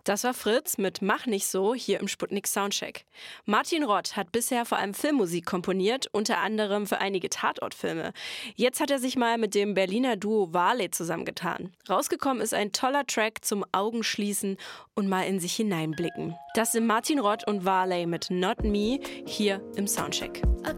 Das war Fritz mit Mach nicht so hier im Sputnik Soundcheck. Martin Rott hat bisher vor allem Filmmusik komponiert, unter anderem für einige Tatortfilme. Jetzt hat er sich mal mit dem Berliner Duo Varley zusammengetan. Rausgekommen ist ein toller Track zum Augenschließen und mal in sich hineinblicken. Das sind Martin Rott und Varley mit Not Me hier im Soundcheck.